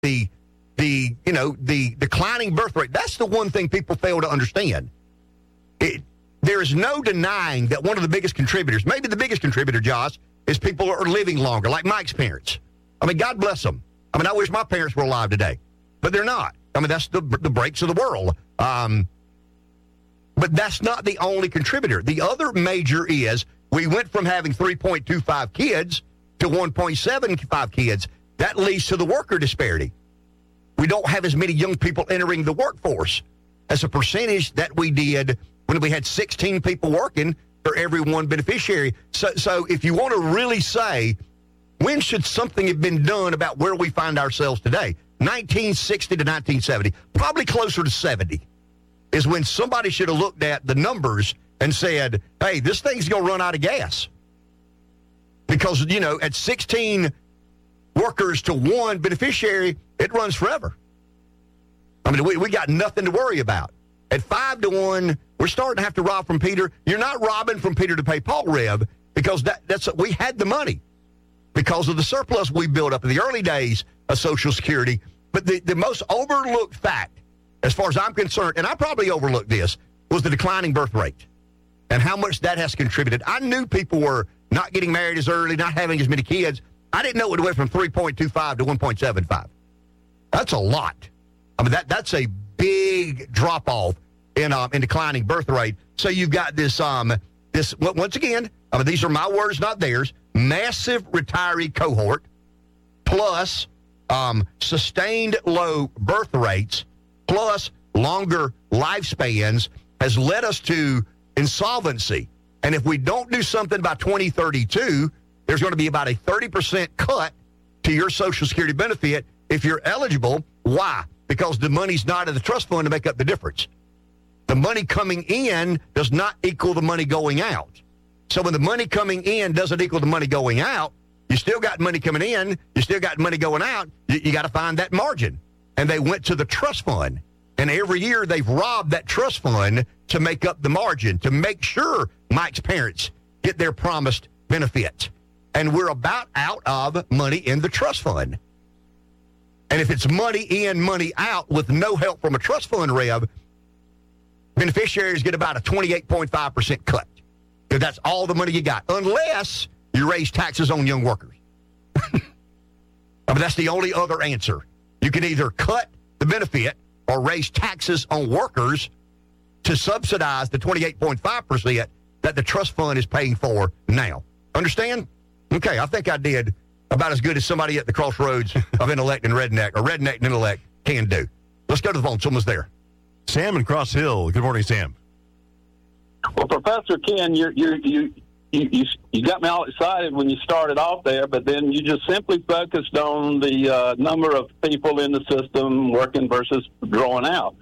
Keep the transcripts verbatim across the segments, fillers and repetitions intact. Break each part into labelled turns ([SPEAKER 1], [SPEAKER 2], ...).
[SPEAKER 1] the the you know the declining birth rate. That's the one thing people fail to understand. It, there is no denying that one of the biggest contributors, maybe the biggest contributor, Josh, is people are living longer, like Mike's parents. I mean, God bless them. I mean, I wish my parents were alive today, but they're not. I mean, that's the the breaks of the world. Um, but that's not the only contributor. The other major is we went from having three point two five kids to one point seven five kids. That leads to the worker disparity. We don't have as many young people entering the workforce as a percentage that we did when we had sixteen people working for every one beneficiary. So, so if you want to really say, when should something have been done about where we find ourselves today? nineteen sixty to nineteen seventy, probably closer to seventy, is when somebody should have looked at the numbers and said, hey, this thing's going to run out of gas. Because, you know, at sixteen workers to one beneficiary, it runs forever. I mean, we, we got nothing to worry about. At five to one, we're starting to have to rob from Peter. You're not robbing from Peter to pay Paul, Rev, because that, that's we had the money because of the surplus we built up in the early days of Social Security. But the, the most overlooked fact, as far as I'm concerned, and I probably overlooked this, was the declining birth rate and how much that has contributed. I knew people were not getting married as early, not having as many kids. I didn't know it went from three point two five to one point seven five. That's a lot. I mean, that that's a big drop-off in um, in declining birth rate. So you've got this, um, this once again, I mean, these are my words, not theirs, massive retiree cohort, plus um, sustained low birth rates, plus longer lifespans has led us to insolvency. And if we don't do something by twenty thirty-two, there's going to be about a thirty percent cut to your Social Security benefit if you're eligible. Why? Because the money's not in the trust fund to make up the difference. The money coming in does not equal the money going out. So when the money coming in doesn't equal the money going out, you still got money coming in, you still got money going out, you, you got to find that margin. And they went to the trust fund. And every year they've robbed that trust fund to make up the margin, to make sure Mike's parents get their promised benefit. And we're about out of money in the trust fund. And if it's money in, money out with no help from a trust fund, Rev, beneficiaries get about a twenty-eight point five percent cut. Because that's all the money you got, unless you raise taxes on young workers. I mean, that's the only other answer. You can either cut the benefit or raise taxes on workers to subsidize the twenty-eight point five percent that the trust fund is paying for now. Understand? Okay, I think I did about as good as somebody at the crossroads of intellect and redneck, or redneck and intellect can do. Let's go to the phone. Someone's there.
[SPEAKER 2] Sam in Cross Hill. Good morning, Sam.
[SPEAKER 3] Well, Professor Ken, you're, you're, you you you you got me all excited when you started off there, but then you just simply focused on the uh, number of people in the system working versus growing out.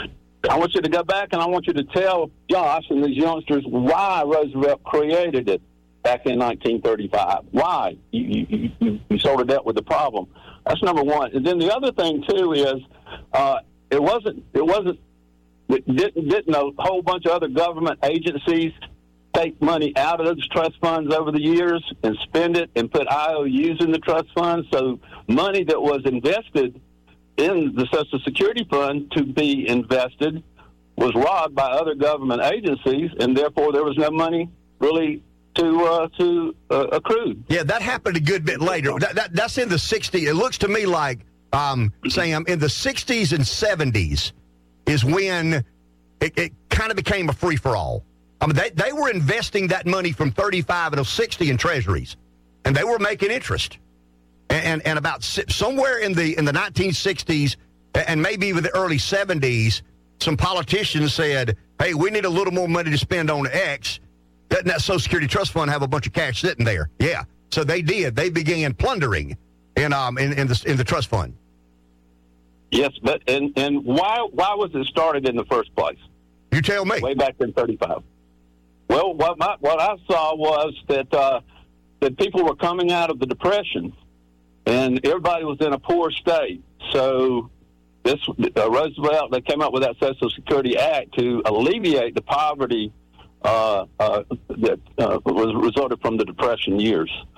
[SPEAKER 3] I want you to go back and I want you to tell Josh and these youngsters why Roosevelt created it back in nineteen thirty-five. Why? You, you, you, you sort of dealt with the problem. That's number one. And then the other thing, too, is uh, it wasn't, it wasn't, it didn't, didn't a whole bunch of other government agencies take money out of those trust funds over the years and spend it and put I O Us in the trust funds? So money that was invested in the Social Security Fund to be invested was robbed by other government agencies, and therefore there was no money really to uh, to uh, accrue.
[SPEAKER 1] Yeah, that happened a good bit later. That, that, that's in the sixties. It looks to me like, um, Sam, in the sixties and seventies is when it, it kind of became a free-for-all. I mean, they, they were investing that money from thirty-five and sixty in treasuries, and they were making interest. And, and, and about somewhere in the in the nineteen sixties and maybe even the early seventies, some politicians said, hey, we need a little more money to spend on X. Doesn't that Social Security Trust Fund have a bunch of cash sitting there? Yeah. So they did. They began plundering in um in, in the in the trust fund.
[SPEAKER 3] Yes, but and, and why why was it started in the first place?
[SPEAKER 1] You tell me.
[SPEAKER 3] Way back in thirty-five. Well, what my, what I saw was that uh, that people were coming out of the Depression, and everybody was in a poor state. So this uh, Roosevelt, they came up with that Social Security Act to alleviate the poverty uh, uh, that uh, was resulted from the Depression years.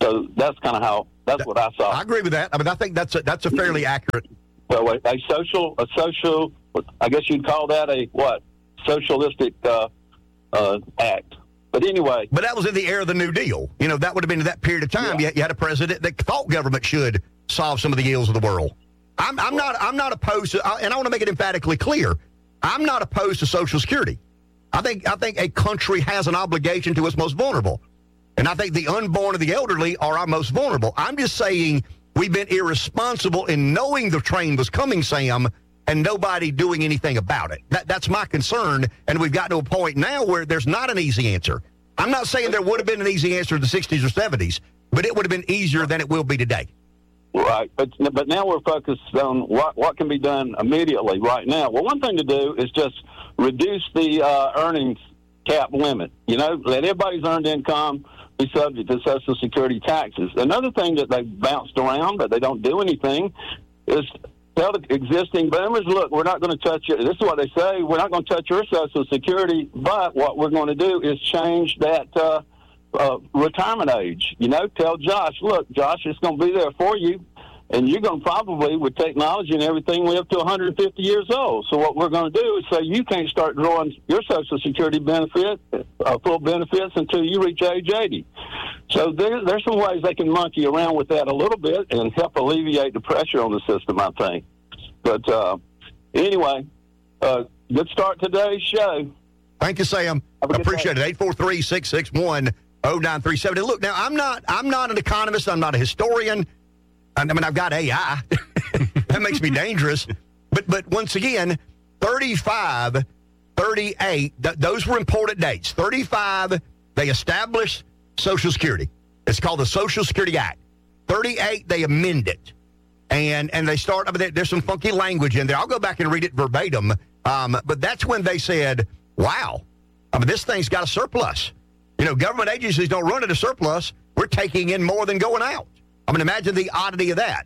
[SPEAKER 3] So that's kind of how, that's what I saw.
[SPEAKER 1] I agree with that. I mean, I think that's a, that's a fairly accurate.
[SPEAKER 3] So a, a social, a social, I guess you'd call that a, what, socialistic uh, uh, act. But anyway.
[SPEAKER 1] But that was in the era of the New Deal. You know, that would have been in that period of time. Yeah. You, you had a president that thought government should solve some of the ills of the world. I'm, I'm not I'm not opposed to, and I want to make it emphatically clear, I'm not opposed to Social Security. I think I think a country has an obligation to its most vulnerable. And I think the unborn and the elderly are our most vulnerable. I'm just saying we've been irresponsible in knowing the train was coming, Sam, and nobody doing anything about it. That, that's my concern, and we've gotten to a point now where there's not an easy answer. I'm not saying there would have been an easy answer in the sixties or seventies, but it would have been easier than it will be today.
[SPEAKER 3] Right, but but now we're focused on what, what can be done immediately right now. Well, one thing to do is just reduce the uh, earnings cap limit. You know, let everybody's earned income be subject to Social Security taxes. Another thing that they've bounced around, but they don't do anything, is tell the existing boomers, look, we're not going to touch it. This is what they say, we're not going to touch your Social Security, but what we're going to do is change that uh, uh, retirement age. You know, tell Josh, look, Josh, it's going to be there for you, and you're going to probably, with technology and everything, live to one hundred fifty years old. So what we're going to do is say you can't start drawing your Social Security benefit, uh, full benefits, until you reach age eighty. So there, there's some ways they can monkey around with that a little bit and help alleviate the pressure on the system, I think. But uh, anyway, uh, good start to today's show.
[SPEAKER 1] Thank you, Sam. I appreciate day. it. eight four three, six six one, zero nine three seven. Look, now, I'm not I'm not an economist. I'm not a historian. I mean, I've got A I. That makes me dangerous. But but once again, thirty-five, thirty-eight, th- those were important dates. thirty-five, they established Social Security. It's called the Social Security Act. thirty-eight, they amend it. And and they start, I mean, there's some funky language in there. I'll go back and read it verbatim. Um, but that's when they said, wow, I mean, this thing's got a surplus. You know, government agencies don't run at a surplus. We're taking in more than going out. I mean, imagine the oddity of that.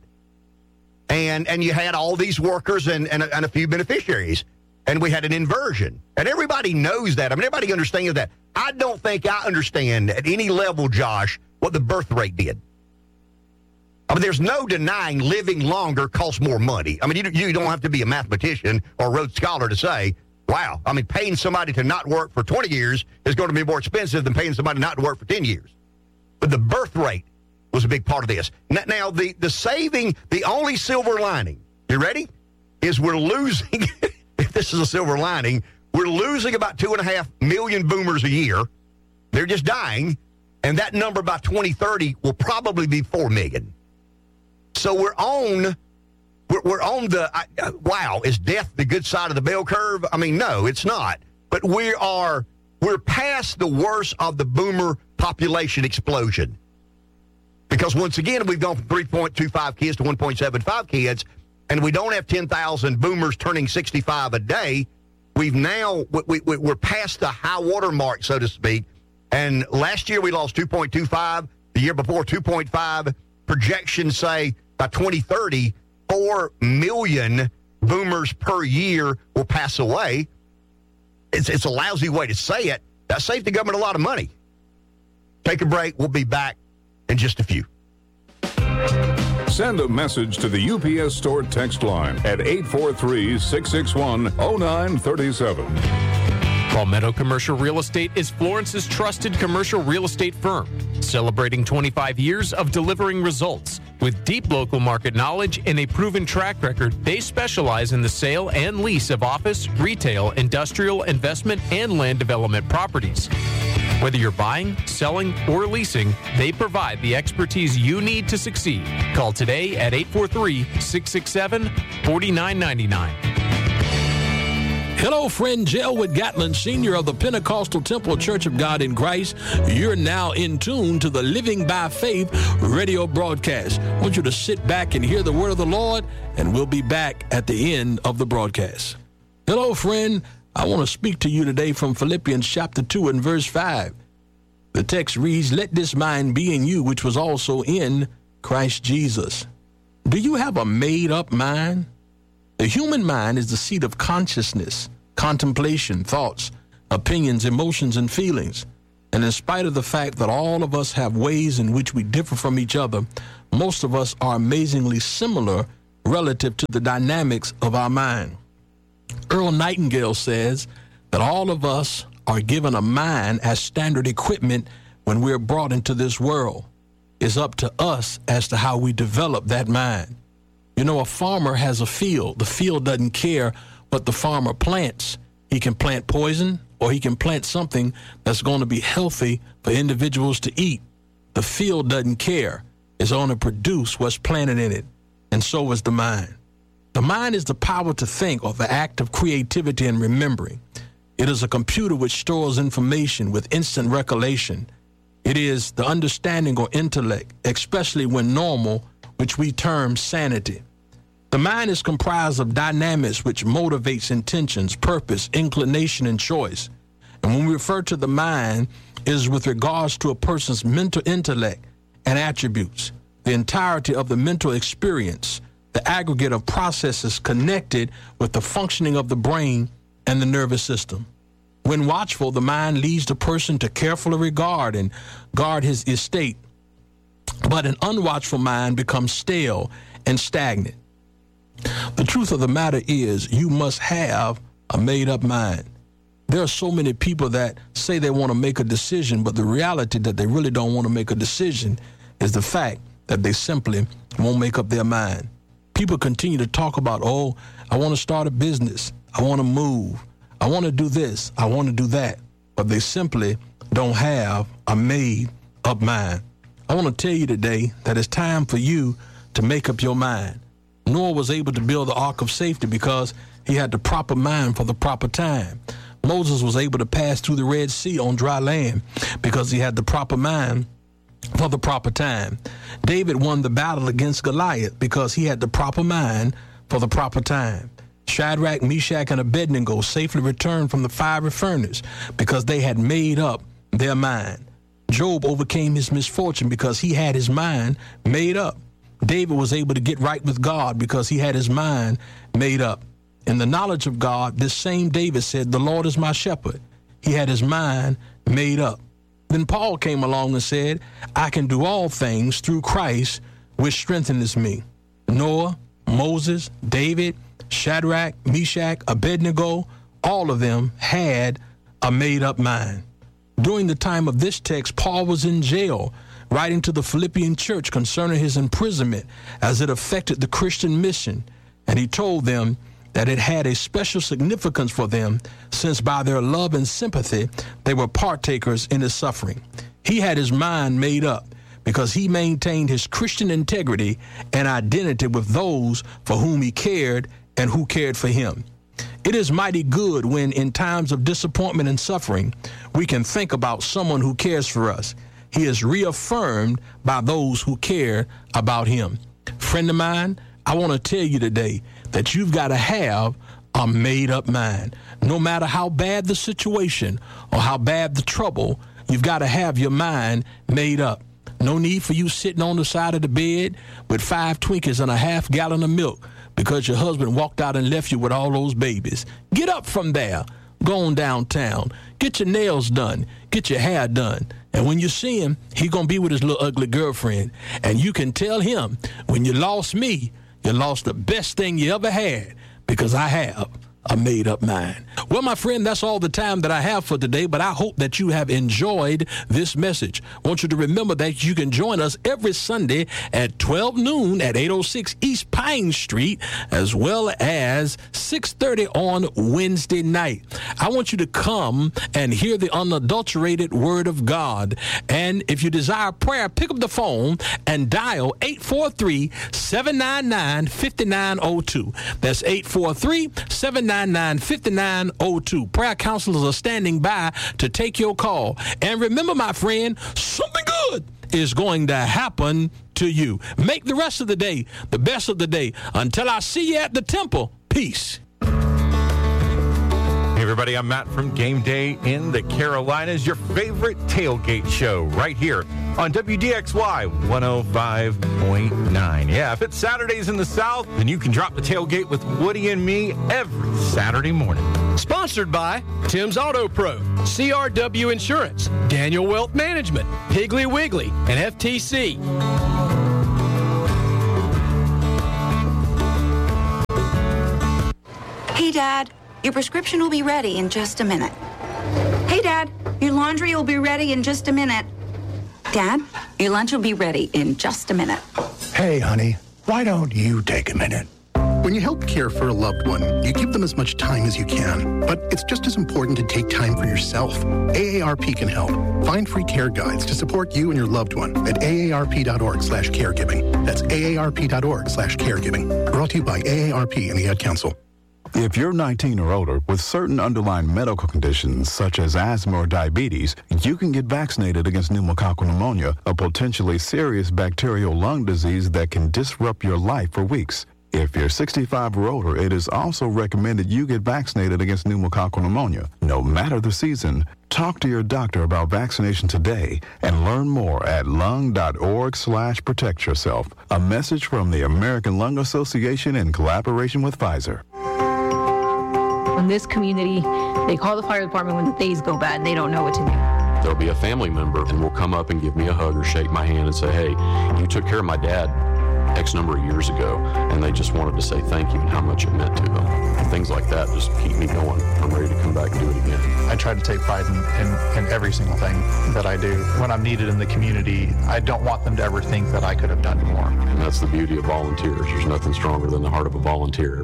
[SPEAKER 1] And and you had all these workers and, and, and a few beneficiaries. And we had an inversion. And everybody knows that. I mean, everybody understands that. I don't think I understand at any level, Josh, what the birth rate did. I mean, there's no denying living longer costs more money. I mean, you, you don't have to be a mathematician or a Rhodes Scholar to say, wow, I mean, paying somebody to not work for twenty years is going to be more expensive than paying somebody not to work for ten years. But the birth rate was a big part of this. Now, the, the saving, the only silver lining, you ready, is we're losing, if this is a silver lining, we're losing about two and a half million boomers a year. They're just dying. And that number by twenty thirty will probably be four million. So we're on, we're, we're on the, uh, wow, is death the good side of the bell curve? I mean, no, it's not. But we are, we're past the worst of the boomer population explosion. Because once again, we've gone from three point two five kids to one point seven five kids, and we don't have ten thousand boomers turning sixty-five a day. We've now, we, we, we're past the high water mark, so to speak. And last year we lost two point two five. The year before, two point five. Projections say by twenty thirty, four million boomers per year will pass away. It's, it's a lousy way to say it. That saved the government a lot of money. Take a break. We'll be back in just a few.
[SPEAKER 4] Send a message to the U P S Store text line at eight four three, six six one, zero nine three seven.
[SPEAKER 5] Palmetto Commercial Real Estate is Florence's trusted commercial real estate firm, celebrating twenty-five years of delivering results. With deep local market knowledge and a proven track record, they specialize in the sale and lease of office, retail, industrial, investment, and land development properties. Whether you're buying, selling, or leasing, they provide the expertise you need to succeed. Call today at eight four three, six six seven, four nine nine nine.
[SPEAKER 6] Hello, friend Jelwood Gatlin, senior of the Pentecostal Temple Church of God in Christ. You're now in tune to the Living by Faith radio broadcast. I want you to sit back and hear the word of the Lord, and we'll be back at the end of the broadcast. Hello, friend. I want to speak to you today from Philippians chapter two and verse five. The text reads, "Let this mind be in you, which was also in Christ Jesus." Do you have a made-up mind? The human mind is the seat of consciousness, contemplation, thoughts, opinions, emotions, and feelings. And in spite of the fact that all of us have ways in which we differ from each other, most of us are amazingly similar relative to the dynamics of our mind. Earl Nightingale says that all of us are given a mind as standard equipment when we're brought into this world. It's up to us as to how we develop that mind. You know, a farmer has a field. The field doesn't care what the farmer plants. He can plant poison, or he can plant something that's going to be healthy for individuals to eat. The field doesn't care. It's going to produce what's planted in it. And so is the mind. The mind is the power to think, or the act of creativity and remembering. It is a computer which stores information with instant recollection. It is the understanding or intellect, especially when normal, which we term sanity. The mind is comprised of dynamics which motivates intentions, purpose, inclination, and choice. And when we refer to the mind, it is with regards to a person's mental intellect and attributes, the entirety of the mental experience, the aggregate of processes connected with the functioning of the brain and the nervous system. When watchful, the mind leads the person to carefully regard and guard his estate. But an unwatchful mind becomes stale and stagnant. The truth of the matter is, you must have a made-up mind. There are so many people that say they want to make a decision, but the reality that they really don't want to make a decision is the fact that they simply won't make up their mind. People continue to talk about, oh, I want to start a business. I want to move. I want to do this. I want to do that. But they simply don't have a made-up mind. I want to tell you today that it's time for you to make up your mind. Noah was able to build the ark of safety because he had the proper mind for the proper time. Moses was able to pass through the Red Sea on dry land because he had the proper mind for the proper time. David won the battle against Goliath because he had the proper mind for the proper time. Shadrach, Meshach, and Abednego safely returned from the fiery furnace because they had made up their mind. Job overcame his misfortune because he had his mind made up. David was able to get right with God because he had his mind made up. In the knowledge of God, this same David said, "The Lord is my shepherd." He had his mind made up. Then Paul came along and said, "I can do all things through Christ, which strengthens me." Noah, Moses, David, Shadrach, Meshach, Abednego, all of them had a made-up mind. During the time of this text, Paul was in jail, writing to the Philippian church concerning his imprisonment as it affected the Christian mission. And he told them that it had a special significance for them, since by their love and sympathy, they were partakers in his suffering. He had his mind made up because he maintained his Christian integrity and identity with those for whom he cared and who cared for him. It is mighty good when, in times of disappointment and suffering, we can think about someone who cares for us. He is reaffirmed by those who care about him. Friend of mine, I want to tell you today that you've got to have a made-up mind. No matter how bad the situation or how bad the trouble, you've got to have your mind made up. No need for you sitting on the side of the bed with five Twinkies and a half gallon of milk because your husband walked out and left you with all those babies. Get up from there. Go on downtown. Get your nails done. Get your hair done. And when you see him, he's going to be with his little ugly girlfriend. And you can tell him, when you lost me, you lost the best thing you ever had, because I have a made-up mind. Well, my friend, that's all the time that I have for today, but I hope that you have enjoyed this message. I want you to remember that you can join us every Sunday at twelve noon at eight oh six East Pine Street, as well as six thirty on Wednesday night. I want you to come and hear the unadulterated Word of God. And if you desire prayer, pick up the phone and dial eight four three, seven nine nine, five nine zero two. That's eight four three, seven nine nine, five nine zero two. Prayer counselors are standing by to take your call. And remember, my friend, something good is going to happen to you. Make the rest of the day the best of the day. Until I see you at the temple, peace.
[SPEAKER 2] Hey,
[SPEAKER 7] everybody, I'm Matt from Game Day in the Carolinas, your favorite tailgate show right here on W D X Y one oh five point nine. Yeah, if it's Saturdays in the South, then you can drop the tailgate with Woody and me every Saturday morning.
[SPEAKER 8] Sponsored by Tim's Auto Pro, C R W Insurance, Daniel Wealth Management, Piggly Wiggly, and F T C.
[SPEAKER 9] Hey, Dad, your prescription will be ready in just a minute. Hey, Dad, your laundry will be ready in just a minute. Dad, your lunch will be ready in just a minute.
[SPEAKER 10] Hey, honey, why don't you take a minute? When you help care for a loved one, you give them as much time as you can. But it's just as important to take time for yourself. A A R P can help. Find free care guides to support you and your loved one at A A R P dot org slash caregiving. That's A A R P dot org slash caregiving. Brought to you by A A R P and the Ad Council.
[SPEAKER 11] If you're nineteen or older with certain underlying medical conditions such as asthma or diabetes, you can get vaccinated against pneumococcal pneumonia, a potentially serious bacterial lung disease that can disrupt your life for weeks. If you're sixty-five or older, it is also recommended you get vaccinated against pneumococcal pneumonia. No matter the season, talk to your doctor about vaccination today and learn more at lung dot org slash protect yourself. A message from the American Lung Association in collaboration with Pfizer.
[SPEAKER 12] In this community, they call the fire department when the days go bad and they don't know what to do.
[SPEAKER 13] There'll be a family member and will come up and give me a hug or shake my hand and say, hey, you took care of my dad X number of years ago, and they just wanted to say thank you and how much it meant to them. And things like that just keep me going. I'm ready to come back and do it again.
[SPEAKER 14] I try to take pride in, in, in every single thing that I do. When I'm needed in the community, I don't want them to ever think that I could have done more.
[SPEAKER 13] And that's the beauty of volunteers. There's nothing stronger than the heart of a volunteer.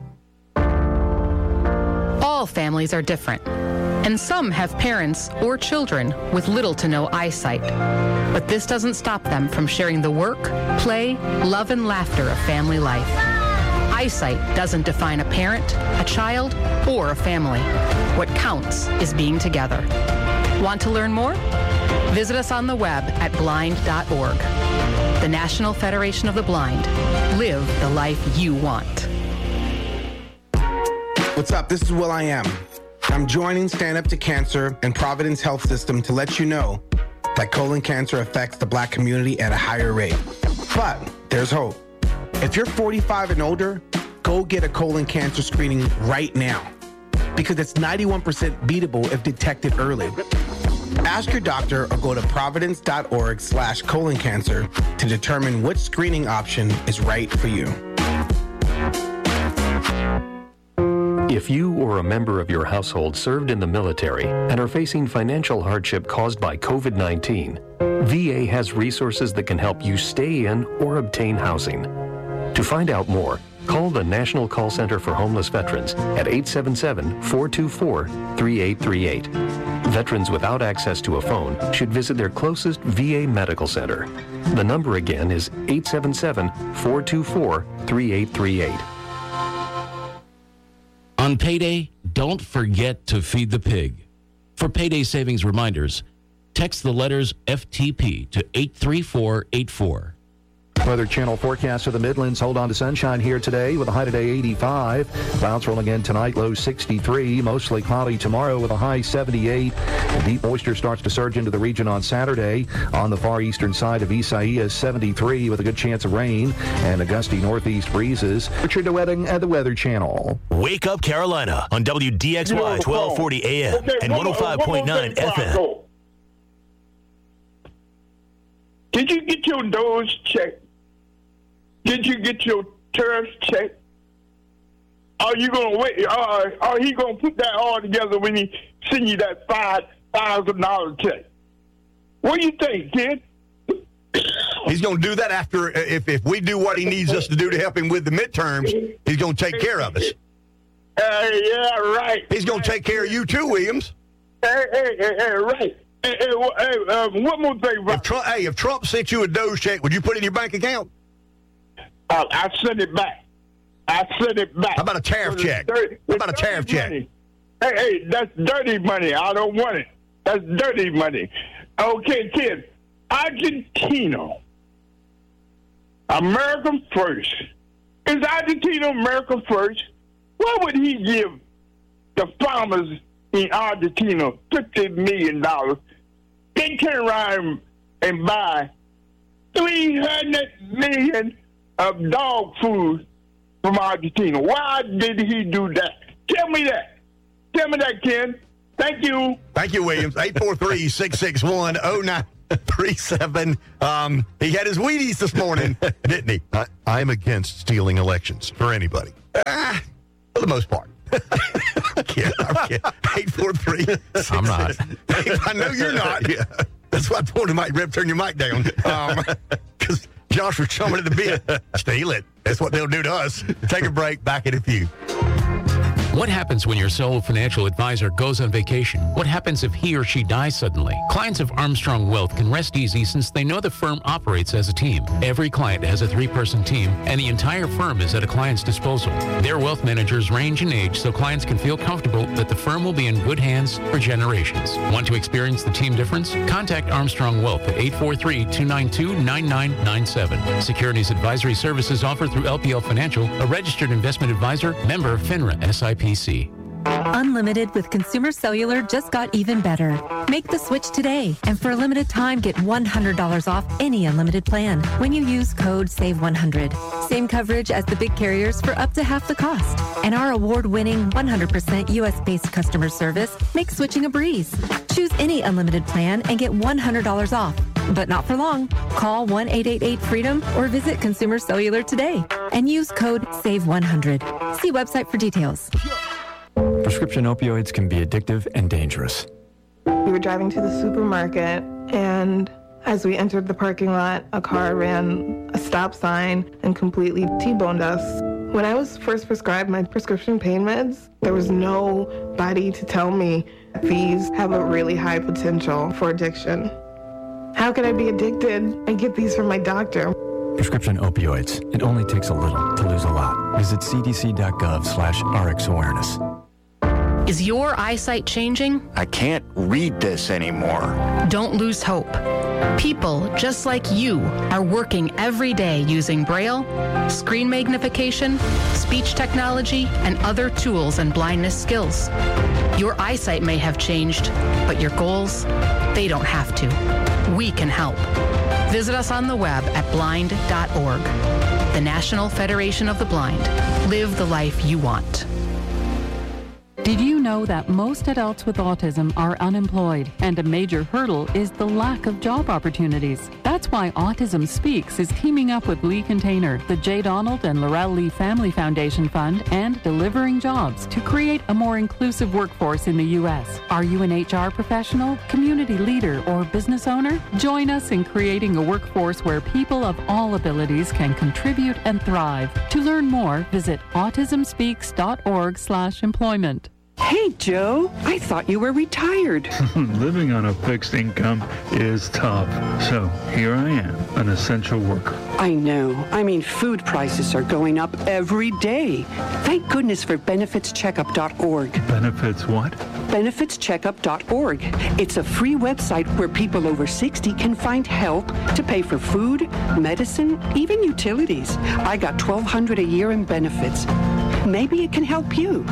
[SPEAKER 15] All families are different, and some have parents or children with little to no eyesight. But this doesn't stop them from sharing the work, play, love, and laughter of family life. Eyesight doesn't define a parent, a child, or a family. What counts is being together. Want to learn more? Visit us on the web at blind dot org. The National Federation of the Blind. Live the life you want.
[SPEAKER 16] What's up? This is Will I Am. I'm joining Stand Up to Cancer and Providence Health System to let you know that colon cancer affects the Black community at a higher rate. But there's hope. If you're forty-five and older, go get a colon cancer screening right now because it's ninety-one percent beatable if detected early. Ask your doctor or go to providence dot org slash colon cancer to determine which screening option is right for you.
[SPEAKER 17] If you or a member of your household served in the military and are facing financial hardship caused by covid nineteen, V A has resources that can help you stay in or obtain housing. To find out more, call the National Call Center for Homeless Veterans at eight seven seven, four two four, three eight three eight. Veterans without access to a phone should visit their closest V A medical center. The number again is eight seven seven, four two four, three eight three eight.
[SPEAKER 18] On payday, don't forget to feed the pig. For payday savings reminders, text the letters F T P to eight three four eight four.
[SPEAKER 19] Weather Channel forecast for the Midlands. Hold on to sunshine here today with a high today eighty-five. Clouds rolling in tonight, low sixty-three. Mostly cloudy tomorrow with a high seventy-eight. Deep moisture starts to surge into the region on Saturday. On the far eastern side of Isaiah, seventy-three with a good chance of rain and a gusty northeast breezes. Richard DeWetting at the Weather Channel.
[SPEAKER 20] Wake up Carolina on W D X Y twelve forty A M and one oh five point nine F M.
[SPEAKER 21] Did you get your nose checked? Did you get your tariffs checked? Are you gonna wait? Uh, are he gonna put that all together when he send you that five thousand dollar check? What do you think, kid?
[SPEAKER 1] He's going to do that after if if we do what he needs us to do to help him with the midterms. He's going to take care of us.
[SPEAKER 21] Uh, yeah, right.
[SPEAKER 1] He's going to take care of you too, Williams.
[SPEAKER 21] Hey, hey, hey, hey right. Hey, hey, hey um, one more thing.
[SPEAKER 1] If Trump, hey, if Trump sent you a Doge check, would you put it in your bank account?
[SPEAKER 21] Uh, I send it back. I send it back.
[SPEAKER 1] How about a tariff check? Dirty, How about a tariff check?
[SPEAKER 21] Money. Hey, hey, that's dirty money. I don't want it. That's dirty money. Okay, kid. Argentina. America first. Is Argentina America first? Why would he give the farmers in Argentina fifty million dollars. They turn around and buy three hundred million dollars of dog food from Argentina. Why did he do that? Tell me that. Tell me that, Ken. Thank you.
[SPEAKER 1] Thank you, Williams. eight four three, six six one, oh nine three seven. Um, he had his Wheaties this morning, didn't he?
[SPEAKER 2] I, I'm against stealing elections for anybody.
[SPEAKER 1] Ah, for the most part. I'm kidding. I'm kidding. eight four three.
[SPEAKER 5] I'm not.
[SPEAKER 1] I know you're not. Yeah. That's why I told him, Mike, Rep, turn your mic down. Because um, Josh was chumming at the bit. Steal it. That's what they'll do to us. Take a break. Back in a few.
[SPEAKER 5] What happens when your sole financial advisor goes on vacation? What happens if he or she dies suddenly? Clients of Armstrong Wealth can rest easy since they know the firm operates as a team. Every client has a three-person team, and the entire firm is at a client's disposal. Their wealth managers range in age so clients can feel comfortable that the firm will be in good hands for generations. Want to experience the team difference? Contact Armstrong Wealth at eight four three, two nine two, nine nine nine seven. Securities advisory services offered through L P L Financial, a registered investment advisor, member FINRA S I P C.
[SPEAKER 3] Unlimited with Consumer Cellular just got even better. Make the switch today, and for a limited time, get one hundred dollars off any unlimited plan when you use code save one hundred. Same coverage as the big carriers for up to half the cost. And our award-winning one hundred percent U S-based customer service makes switching a breeze. Choose any unlimited plan and get one hundred dollars off. But not for long. Call one eight eight eight freedom or visit Consumer Cellular today and use code save one hundred. See website for details.
[SPEAKER 22] Prescription opioids can be addictive and dangerous.
[SPEAKER 23] We were driving to the supermarket, and as we entered the parking lot, a car ran a stop sign and completely T-boned us. When I was first prescribed my prescription pain meds, there was nobody to tell me these have a really high potential for addiction. How could I be addicted? I get these from my doctor.
[SPEAKER 22] Prescription opioids. It only takes a little to lose a lot. Visit c d c dot gov slash r x awareness.
[SPEAKER 15] Is your eyesight changing?
[SPEAKER 24] I can't read this anymore.
[SPEAKER 15] Don't lose hope. People just like you are working every day using Braille, screen magnification, speech technology, and other tools and blindness skills. Your eyesight may have changed, but your goals, they don't have to. We can help. Visit us on the web at blind dot org. The National Federation of the Blind. Live the life you want.
[SPEAKER 25] Did you know that most adults with autism are unemployed, and a major hurdle is the lack of job opportunities? That's why Autism Speaks is teaming up with Lee Container, the J. Donald and Laurel Lee Family Foundation Fund, and Delivering Jobs to create a more inclusive workforce in the U S. Are you an H R professional, community leader, or business owner? Join us in creating a workforce where people of all abilities can contribute and thrive. To learn more, visit autism speaks dot org slash employment.
[SPEAKER 26] Hey, Joe, I thought you were retired.
[SPEAKER 27] Living on a fixed income is tough. So here I am, an essential worker.
[SPEAKER 26] I know. I mean, food prices are going up every day. Thank goodness for benefits checkup dot org.
[SPEAKER 27] Benefits what?
[SPEAKER 26] benefits checkup dot org. It's a free website where people over sixty can find help to pay for food, medicine, even utilities. I got twelve hundred dollars a year in benefits. Maybe it can help you.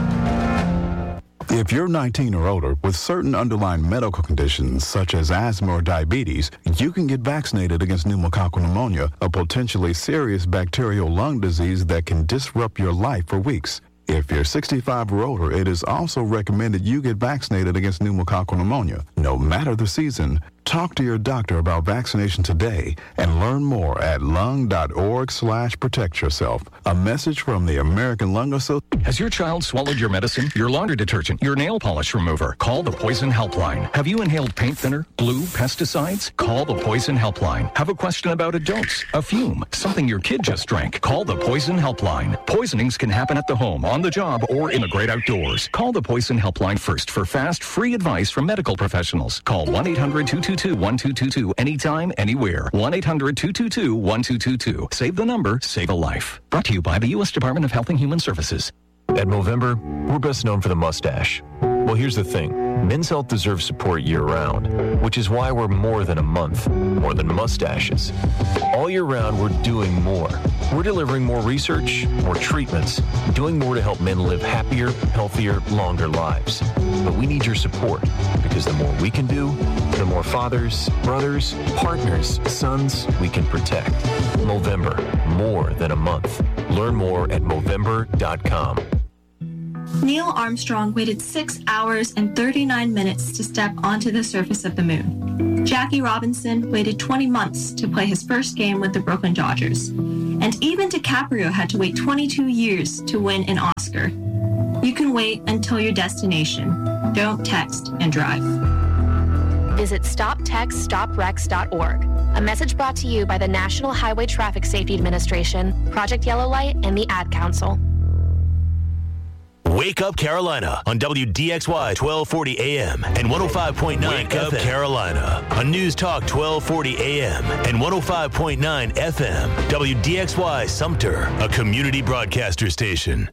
[SPEAKER 11] If you're nineteen or older with certain underlying medical conditions such as asthma or diabetes, you can get vaccinated against pneumococcal pneumonia, a potentially serious bacterial lung disease that can disrupt your life for weeks. If you're sixty-five or older, it is also recommended you get vaccinated against pneumococcal pneumonia, no matter the season. Talk to your doctor about vaccination today and learn more at lung dot org slash protect yourself. A message from the American Lung Association.
[SPEAKER 28] Has your child swallowed your medicine, your laundry detergent, your nail polish remover? Call the Poison Helpline. Have you inhaled paint thinner, glue, pesticides? Call the Poison Helpline. Have a question about a dose, a fume, something your kid just drank? Call the Poison Helpline. Poisonings can happen at the home, on the job, or in the great outdoors. Call the Poison Helpline first for fast, free advice from medical professionals. Call one eight hundred two two two one two two two anytime, anywhere. one eight hundred two two two one two two two. Save the number, save a life. Brought to you by the U S Department of Health and Human Services.
[SPEAKER 29] At Movember, we're best known for the mustache. Well, here's the thing.
[SPEAKER 4] Men's health deserves support year-round, which is why we're more than a month, more than mustaches. All year round, we're doing more. We're delivering more research, more treatments, doing more to help men live happier, healthier, longer lives. But we need your support, because the more we can do, the more fathers, brothers, partners, sons we can protect. Movember, more than a month. Learn more at Movember dot com.
[SPEAKER 6] Neil Armstrong waited six hours and thirty-nine minutes to step onto the surface of the moon. Jackie Robinson waited twenty months to play his first game with the Brooklyn Dodgers. And even DiCaprio had to wait twenty-two years to win an Oscar. You can wait until your destination. Don't text and drive.
[SPEAKER 7] Visit stop text stop wrecks dot org. A message brought to you by the National Highway Traffic Safety Administration, Project Yellow Light, and the Ad Council.
[SPEAKER 20] Wake Up Carolina on W D X Y twelve forty A M and one oh five point nine Wake Up Carolina on News Talk twelve forty A M and one oh five point nine F M. W D X Y Sumter, a community broadcaster station.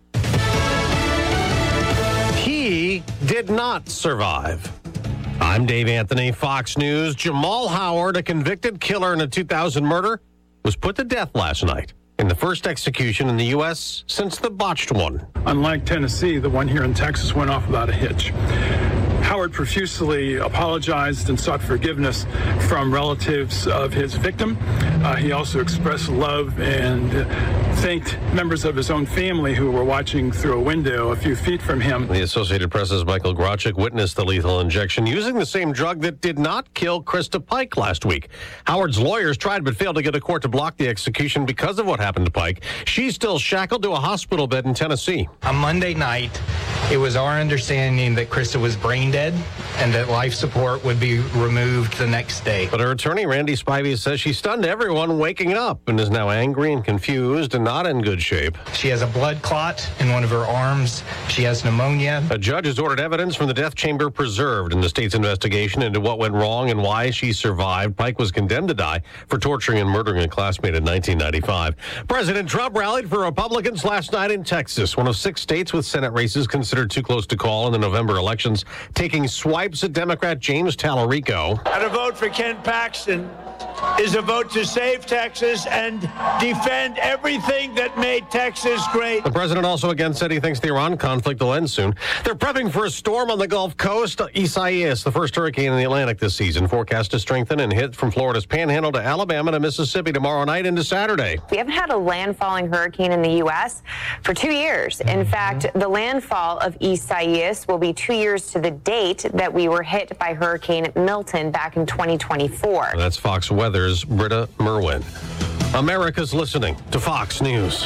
[SPEAKER 8] He did not survive. I'm Dave Anthony, Fox News. Jamal Howard, a convicted killer in a two thousand murder, was put to death last night in the first execution in the U S since the botched one.
[SPEAKER 9] Unlike Tennessee, the one here in Texas went off without a hitch. Howard profusely apologized and sought forgiveness from relatives of his victim. Uh, he also expressed love and thanked members of his own family who were watching through a window a few feet from him.
[SPEAKER 8] The Associated Press's Michael Grachik witnessed the lethal injection using the same drug that did not kill Krista Pike last week. Howard's lawyers tried but failed to get a court to block the execution because of what happened to Pike. She's still shackled to a hospital bed in Tennessee.
[SPEAKER 10] On Monday night, it was our understanding that Krista was brain dead and that life support would be removed the next day.
[SPEAKER 8] But her attorney, Randy Spivey, says she stunned everyone waking up and is now angry and confused and not in good shape.
[SPEAKER 10] She has a blood clot in one of her arms. She has pneumonia.
[SPEAKER 8] A judge has ordered evidence from the death chamber preserved in the state's investigation into what went wrong and why she survived. Pike was condemned to die for torturing and murdering a classmate in nineteen ninety-five. President Trump rallied for Republicans last night in Texas, one of six states with Senate races considered too close to call in the November elections, taking swipes at Democrat James Tallarico.
[SPEAKER 12] And a vote for Ken Paxton is a vote to save Texas and defend everything that made Texas great.
[SPEAKER 8] The president also again said he thinks the Iran conflict will end soon. They're prepping for a storm on the Gulf Coast. Isaias, the first hurricane in the Atlantic this season, forecast to strengthen and hit from Florida's Panhandle to Alabama to Mississippi tomorrow night into Saturday.
[SPEAKER 14] We haven't had a landfalling hurricane in the U S for two years. In fact, the landfall of Isaias will be two years to the date that we were hit by Hurricane Milton back in twenty twenty-four.
[SPEAKER 8] That's Fox Weather's Britta Merwin. America's listening to Fox News.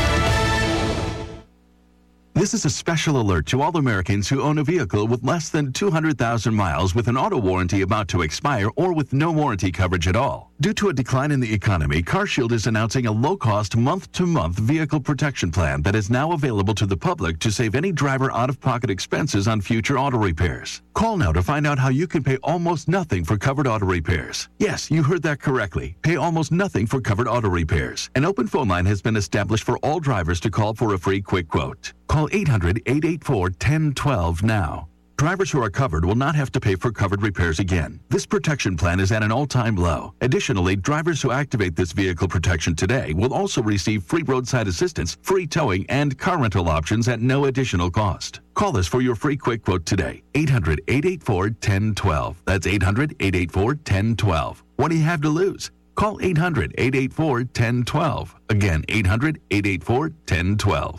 [SPEAKER 29] This is a special alert to all Americans who own a vehicle with less than two hundred thousand miles with an auto warranty about to expire or with no warranty coverage at all. Due to a decline in the economy, CarShield is announcing a low-cost month-to-month vehicle protection plan that is now available to the public to save any driver out-of-pocket expenses on future auto repairs. Call now to find out how you can pay almost nothing for covered auto repairs. Yes, you heard that correctly. Pay almost nothing for covered auto repairs. An open phone line has been established for all drivers to call for a free quick quote. Call eight hundred, eight eight four, one zero one two now. Drivers who are covered will not have to pay for covered repairs again. This protection plan is at an all-time low. Additionally, drivers who activate this vehicle protection today will also receive free roadside assistance, free towing, and car rental options at no additional cost. Call us for your free quick quote today. eight hundred, eight eight four, one zero one two. That's eight hundred, eight eight four, one zero one two. What do you have to lose? Call eight hundred, eight eight four, one zero one two. Again, eight hundred, eight eight four, one zero one two.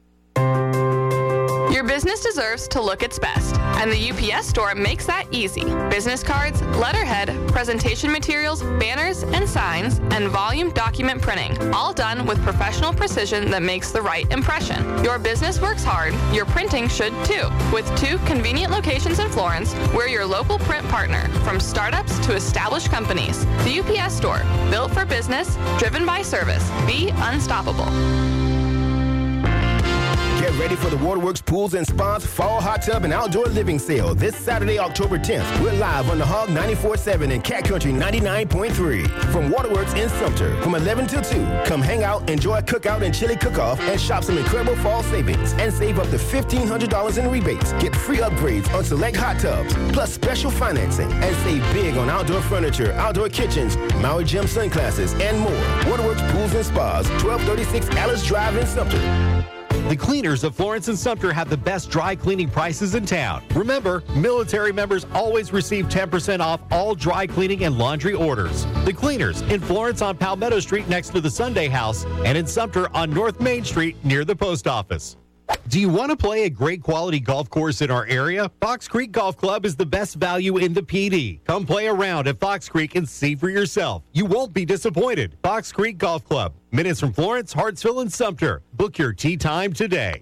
[SPEAKER 30] Your business deserves to look its best, and the U P S Store makes that easy. Business cards, letterhead, presentation materials, banners, and signs, and volume document printing, all done with professional precision that makes the right impression. Your business works hard, your printing should too. With two convenient locations in Florence, we're your local print partner, from startups to established companies. The U P S Store, built for business, driven by service. Be unstoppable.
[SPEAKER 31] Get
[SPEAKER 1] ready for the Waterworks Pools and Spas Fall Hot Tub and Outdoor Living Sale this Saturday, October tenth. We're live on the Hog ninety-four point seven and Cat Country ninety-nine point three. From Waterworks in Sumter, from eleven till two. Come hang out, enjoy a cookout and chili cook-off, and shop some incredible fall savings. And save up to fifteen hundred dollars in rebates. Get free upgrades on select hot tubs, plus special financing. And save big on outdoor furniture, outdoor kitchens, Maui Gym sunglasses, and more. Waterworks Pools and Spas, twelve thirty-six Alice Drive in Sumter.
[SPEAKER 2] The cleaners of Florence and Sumter have the best dry cleaning prices in town. Remember, military members always receive ten percent off all dry cleaning and laundry orders. The cleaners in Florence on Palmetto Street next to the Sunday House, and in Sumter on North Main Street near the post office. Do you want to play a great quality golf course in our area? Fox Creek Golf Club is the best value in the P D. Come play around at Fox Creek and see for yourself. You won't be disappointed. Fox Creek Golf Club, minutes from Florence, Hartsville, and Sumter. Book your tee time today.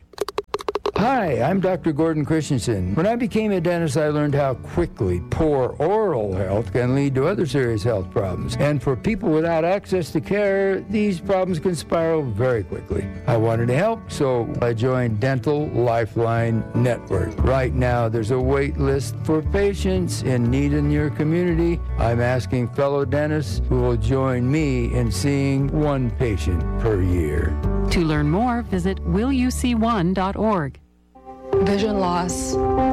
[SPEAKER 3] Hi, I'm Doctor Gordon Christensen. When I became a dentist, I learned how quickly poor oral health can lead to other serious health problems. And for people without access to care, these problems can spiral very quickly. I wanted to help, so I joined Dental Lifeline Network. Right now, there's a wait list for patients in need in your community. I'm asking fellow dentists who will join me in seeing one patient per year.
[SPEAKER 25] To learn more, visit will you see one dot org.
[SPEAKER 5] Vision loss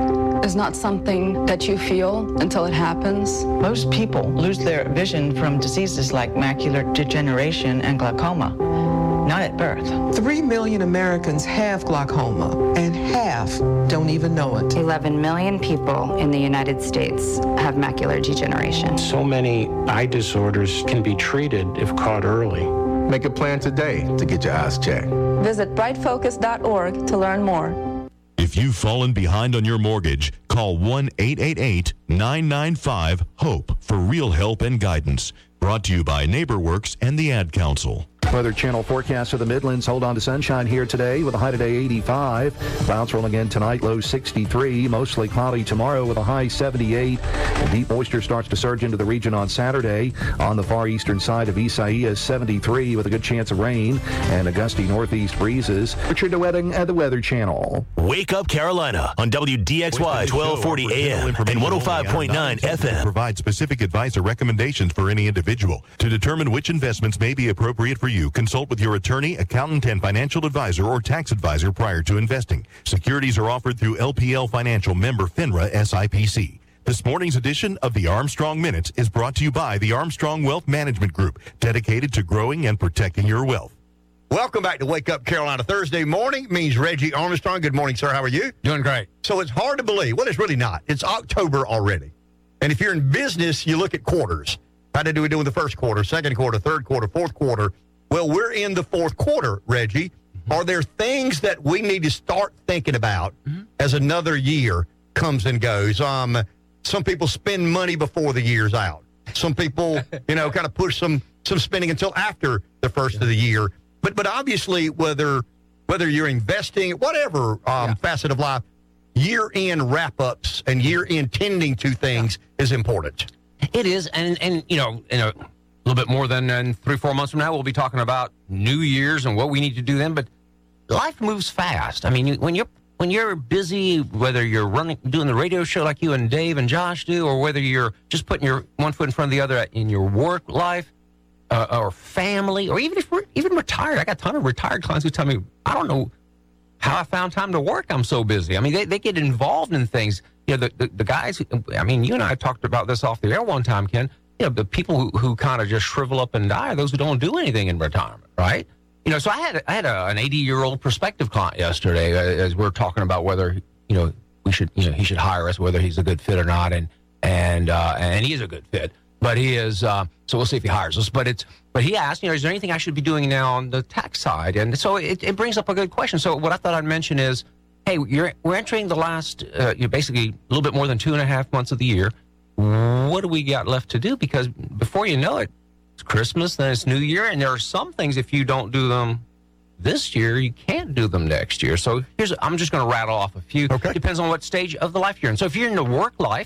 [SPEAKER 5] is not something that you feel until it happens.
[SPEAKER 13] Most people lose their vision from diseases like macular degeneration and glaucoma, not at birth.
[SPEAKER 16] Three million Americans have glaucoma, and half don't even know it.
[SPEAKER 17] eleven million people in the United States have macular degeneration.
[SPEAKER 18] So many eye disorders can be treated if caught early.
[SPEAKER 19] Make a plan today to get your eyes checked.
[SPEAKER 5] Visit bright focus dot org to learn more.
[SPEAKER 21] If you've fallen behind on your mortgage, call one eight eight eight, nine nine five, HOPE for real help and guidance. Brought to you by NeighborWorks and the Ad Council.
[SPEAKER 31] Weather Channel forecast for the Midlands. Hold on to sunshine here today with a high today eighty-five. Clouds rolling in tonight, low sixty-three. Mostly cloudy tomorrow with a high seventy-eight. Deep moisture starts to surge into the region on Saturday. On the far eastern side of Isaias, seventy-three with a good chance of rain and a gusty northeast breezes. Richard DeWetting at the Weather Channel.
[SPEAKER 20] Wake Up Carolina on W D X Y twelve forty A M and one oh five point nine F M.
[SPEAKER 32] Provide specific advice or recommendations for any individual. To determine which investments may be appropriate for you, consult with your attorney, accountant, and financial advisor or tax advisor prior to investing. Securities are offered through L P L Financial, member FINRA S I P C. This morning's edition of the Armstrong Minute is brought to you by the Armstrong Wealth Management Group, dedicated to growing and protecting your wealth.
[SPEAKER 33] Welcome back to Wake Up Carolina. Thursday morning means Reggie Armstrong. Good morning, sir. How are you?
[SPEAKER 34] Doing great.
[SPEAKER 33] So it's hard to believe. Well, it's really not. It's October already. And if you're in business, you look at quarters. How did we do in the first quarter, second quarter, third quarter, fourth quarter? Well, we're in the fourth quarter, Reggie. Mm-hmm. Are there things that we need to start thinking about mm-hmm. as another year comes and goes? Um, some people spend money before the year's out. Some people, you know, kind of push some some spending until after the first yeah. of the year. But but obviously, whether whether you're investing, whatever um, yeah. facet of life, year-end wrap-ups and year-end tending to things yeah. is important.
[SPEAKER 34] It is, and and you know, in a little bit more than in three, four months from now, we'll be talking about New Year's and what we need to do then. But life moves fast. I mean, when you're when you're busy, whether you're running, doing the radio show like you and Dave and Josh do, or whether you're just putting your one foot in front of the other in your work life, uh, or family, or even if we're even retired. I got a ton of retired clients who tell me, I don't know how I found time to work. I'm so busy. I mean, they, they get involved in things. You know, the, the, the guys, I mean, you and I talked about this off the air one time, Ken. You know, the people who, who kind of just shrivel up and die are those who don't do anything in retirement, right? You know, so I had I had a, an eighty-year-old prospective client yesterday uh, as we we're talking about whether, you know, we should, you know, he should hire us, whether he's a good fit or not. And and uh, and he is a good fit, but he is, uh, so we'll see if he hires us. But it's, but he asked, you know, is there anything I should be doing now on the tax side? And so it, it brings up a good question. So what I thought I'd mention is, hey, you're, we're entering the last, uh, you know, basically a little bit more than two and a half months of the year. What do we got left to do? Because before you know it, it's Christmas, then it's New Year, and there are some things, if you don't do them this year, you can't do them next year. So here's, I'm just going to rattle off a few. Okay. Depends on what stage of the life you're in. So if you're in the work life,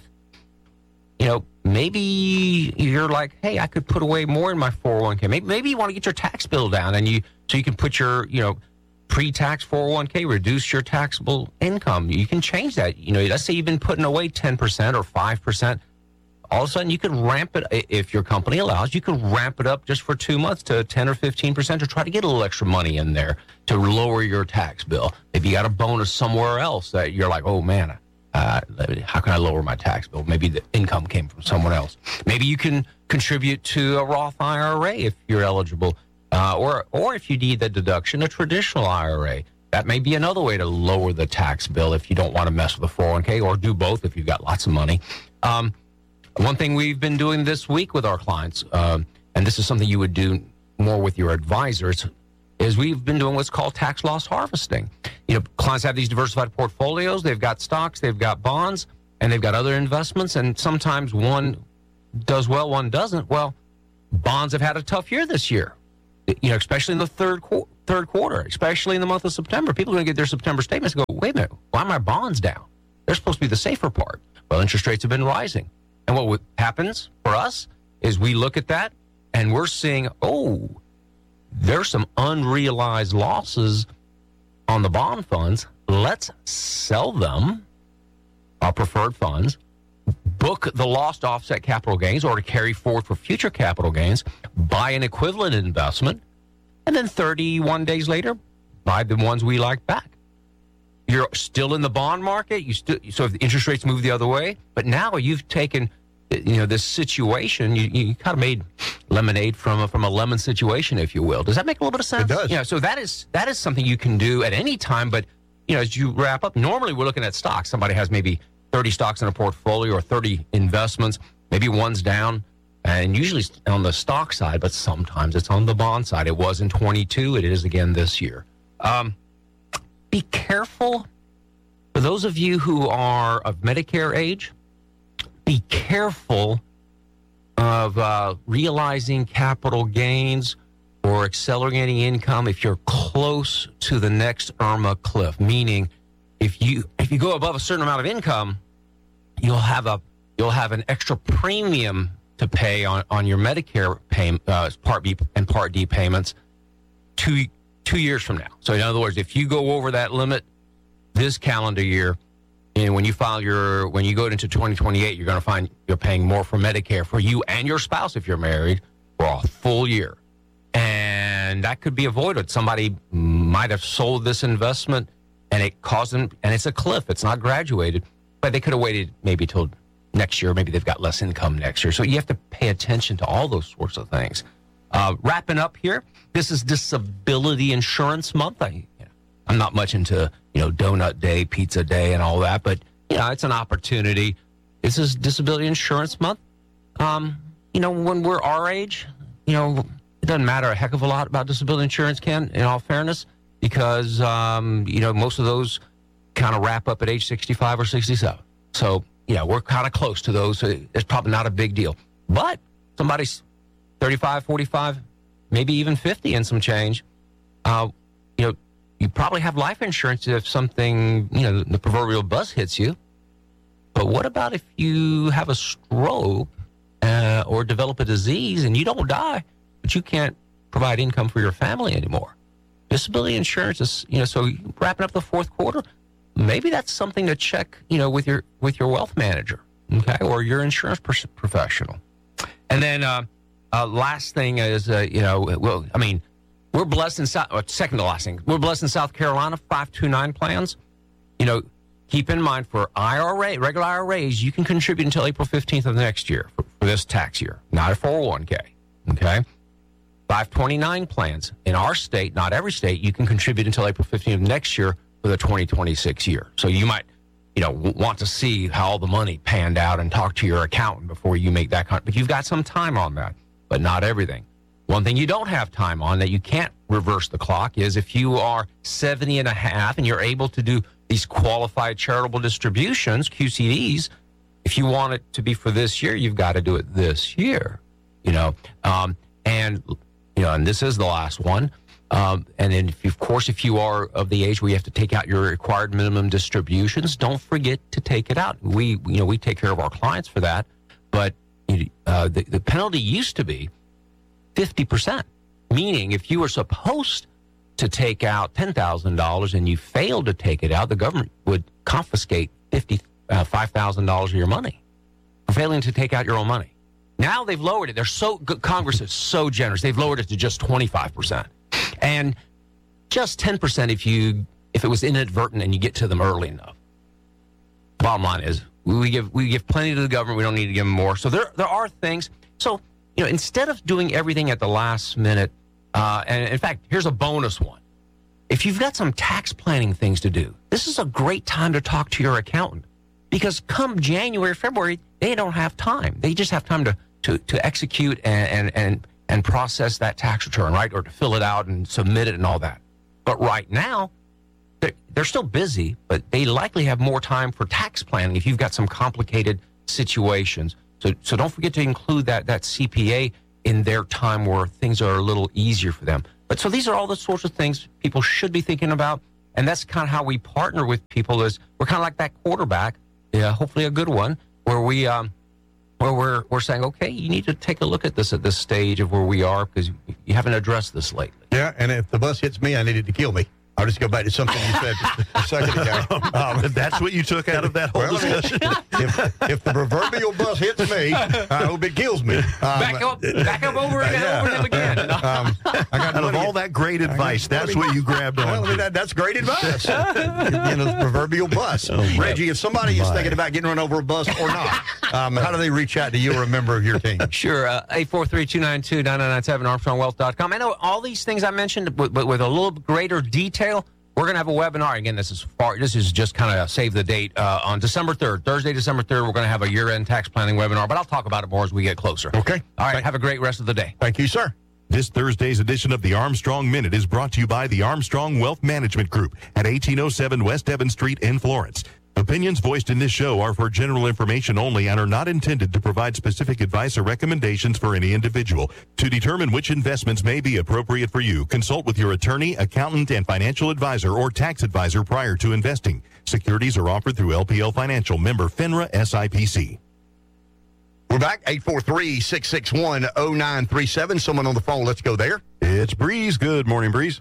[SPEAKER 34] you know, maybe you're like, hey, I could put away more in my four oh one k. Maybe, maybe you want to get your tax bill down, and you so you can put your, you know, pre-tax four oh one k, reduce your taxable income. You can change that. You know, let's say you've been putting away ten percent or five percent. All of a sudden, you could ramp it, if your company allows, you could ramp it up just for two months to ten or fifteen percent to try to get a little extra money in there to lower your tax bill. If you got a bonus somewhere else that you're like, oh, man, uh, how can I lower my tax bill? Maybe the income came from someone else. Maybe you can contribute to a Roth I R A if you're eligible, uh, or or if you need the deduction, a traditional I R A. That may be another way to lower the tax bill if you don't want to mess with a four oh one k, or do both if you've got lots of money. Um, One thing we've been doing this week with our clients, uh, and this is something you would do more with your advisors, is we've been doing what's called tax loss harvesting. You know, clients have these diversified portfolios. They've got stocks, they've got bonds, and they've got other investments, and sometimes one does well, one doesn't. Well, bonds have had a tough year this year, you know, especially in the third, qu- third quarter, especially in the month of September. People are going to get their September statements and go, wait a minute, why are my bonds down? They're supposed to be the safer part. Well, interest rates have been rising. And what happens for us is we look at that and we're seeing, oh, there's some unrealized losses on the bond funds. Let's sell them, our preferred funds, book the lost offset capital gains or to carry forward for future capital gains, buy an equivalent investment, and then thirty-one days later, buy the ones we like back. You're still in the bond market. You still, so if the interest rates move the other way, but now you've taken, you know, this situation, you, you kind of made lemonade from a, from a lemon situation, if you will. Does that make a little bit of sense?
[SPEAKER 33] It does.
[SPEAKER 34] Yeah. So that is that is something you can do at any time. But you know, as you wrap up, normally we're looking at stocks. Somebody has maybe thirty stocks in a portfolio or thirty investments. Maybe one's down, and usually it's on the stock side, but sometimes it's on the bond side. It was in twenty-two. It is again this year. Um, Be careful, for those of you who are of Medicare age, be careful of uh, realizing capital gains or accelerating income if you're close to the next IRMAA cliff. Meaning, if you if you go above a certain amount of income, you'll have a you'll have an extra premium to pay on, on your Medicare pay, uh, Part B and Part D payments two two years from now. So in other words, if you go over that limit this calendar year, and when you file your, when you go into twenty twenty-eight, you're going to find you're paying more for Medicare for you and your spouse if you're married for a full year. And that could be avoided. Somebody might have sold this investment and it caused them, and it's a cliff. It's not graduated, but they could have waited maybe till next year. Maybe they've got less income next year. So you have to pay attention to all those sorts of things. Uh, wrapping up here, this is Disability Insurance Month. I, you know, I'm not much into, you know, Donut Day, Pizza Day, and all that, but, you know, it's an opportunity. This is Disability Insurance Month. Um, you know, when we're our age, you know, it doesn't matter a heck of a lot about disability insurance, Ken, in all fairness, because, um, you know, most of those kind of wrap up at age sixty-five or sixty-seven. So, you know, we're kind of close to those. So it's probably not a big deal. But somebody's thirty-five, forty-five, maybe even fifty and some change, uh, you know, you probably have life insurance if something, you know, the proverbial bus hits you. But what about if you have a stroke uh, or develop a disease and you don't die, but you can't provide income for your family anymore? Disability insurance is, you know, so wrapping up the fourth quarter, maybe that's something to check, you know, with your with your wealth manager, okay, or your insurance pr- professional. And then uh, uh, last thing is, uh, you know, well, I mean, we're blessed in South. Uh, second to last thing, we're blessed in South Carolina. five two nine plans. You know, keep in mind for I R A, regular I R As, you can contribute until April fifteenth of next year for, for this tax year, not a four oh one k. Okay. five twenty-nine plans in our state, not every state, you can contribute until April fifteenth of next year for the twenty twenty-six year. So you might, you know, w- want to see how all the money panned out and talk to your accountant before you make that. Con- but you've got some time on that, but not everything. One thing you don't have time on that you can't reverse the clock is if you are seventy and a half and you're able to do these qualified charitable distributions, Q C Ds, if you want it to be for this year, you've got to do it this year, you know. Um, and, you know, and this is the last one. Um, and then, if, of course, if you are of the age where you have to take out your required minimum distributions, don't forget to take it out. We, you know, we take care of our clients for that. But uh, the, the penalty used to be fifty percent, meaning if you were supposed to take out ten thousand dollars and you failed to take it out, the government would confiscate fifty-five thousand dollars of your money for failing to take out your own money. Now they've lowered it. They're so Congress is so generous. They've lowered it to just twenty-five percent. And just ten percent if you if it was inadvertent and you get to them early enough. Bottom line is we give we give plenty to the government. We don't need to give them more. So there there are things. So, you know, instead of doing everything at the last minute, uh, and in fact, here's a bonus one. If you've got some tax planning things to do, this is a great time to talk to your accountant. Because come January, February, they don't have time. They just have time to to, to execute and, and, and, and process that tax return, right? Or to fill it out and submit it and all that. But right now, they're, they're still busy, but they likely have more time for tax planning if you've got some complicated situations. So so don't forget to include that, that C P A in their time where things are a little easier for them. But so these are all the sorts of things people should be thinking about. And that's kind of how we partner with people is we're kind of like that quarterback, yeah, hopefully a good one, where we um, where we're we're saying, okay, you need to take a look at this at this stage of where we are because you haven't addressed this lately.
[SPEAKER 33] Yeah, and if the bus hits me, I need it to kill me. I'll just go back to something you said a second ago.
[SPEAKER 32] Um, That's what you took out of that whole
[SPEAKER 33] well,
[SPEAKER 32] discussion?
[SPEAKER 33] If, if the proverbial bus hits me, I hope it kills me. Um,
[SPEAKER 34] back up, back up over and
[SPEAKER 33] yeah.
[SPEAKER 34] over him again.
[SPEAKER 33] Um, I got
[SPEAKER 32] out of all that great advice, that's what you grabbed on.
[SPEAKER 33] Well, I mean, that, that's great advice. You know, the proverbial bus.
[SPEAKER 32] Oh,
[SPEAKER 33] Reggie, if somebody is thinking about getting run over a bus or not, um, how do they reach out to you or a member of your team?
[SPEAKER 34] Sure, uh, eight four three, two nine two, nine nine nine seven, armstrong wealth dot com. I know all these things I mentioned, but, but with a little greater detail. We're going to have a webinar. Again, this is far. This is just kind of save the date uh, on December third, Thursday, December third. We're going to have a year-end tax planning webinar, but I'll talk about it more as we get closer.
[SPEAKER 33] Okay.
[SPEAKER 34] All right. Have a great rest of the day.
[SPEAKER 33] Thank you, sir.
[SPEAKER 32] This Thursday's edition of the Armstrong Minute is brought to you by the Armstrong Wealth Management Group at eighteen oh seven West Evans Street in Florence. Opinions voiced in this show are for general information only and are not intended to provide specific advice or recommendations for any individual. To determine which investments may be appropriate for you, consult with your attorney, accountant, and financial advisor or tax advisor prior to investing. Securities are offered through L P L Financial, member FINRA S I P C.
[SPEAKER 33] We're back, eight four three, six six one, oh nine three seven. Someone on the phone, let's go there.
[SPEAKER 32] It's Breeze. Good morning, Breeze.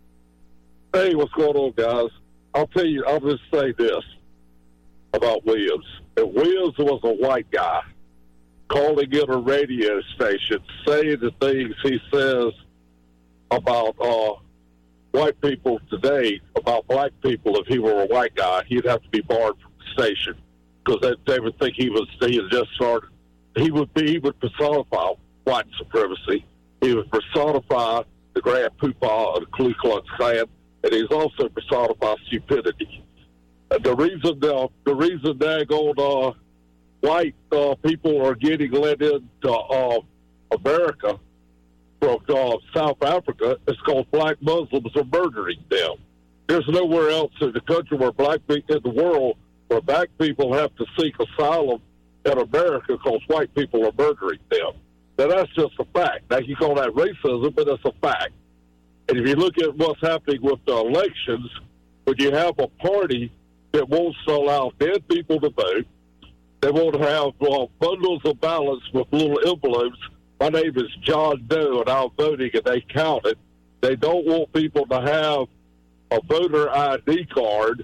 [SPEAKER 4] Hey, what's going on, guys? I'll tell you, I'll just say this about Williams. If Williams was a white guy calling in a radio station, saying the things he says about uh, white people today, about black people, if he were a white guy, he'd have to be barred from the station because they, they would think he was he had just started. He would be he would personify white supremacy. He would personify the Grand Poobah of the Ku Klux Klan, and he's also personified stupidity. The reason uh, the reason daggone uh, white uh, people are getting let into uh, America from uh, South Africa is because black Muslims are murdering them. There's nowhere else in the country where black people in the world where black people have to seek asylum in America because white people are murdering them. Now that's just a fact. Now you call that racism, but it's a fact. And if you look at what's happening with the elections, when you have a party that won't allow dead people to vote, they won't have uh, bundles of ballots with little envelopes. My name is John Doe, and I'm voting, and they count it. They don't want people to have a voter I D card,